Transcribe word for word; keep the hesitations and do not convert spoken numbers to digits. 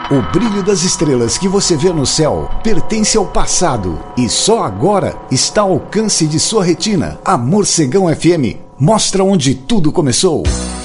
O brilho das estrelas que você vê no céu pertence ao passado e só agora está ao alcance de sua retina. A Morcegão F M mostra onde tudo começou.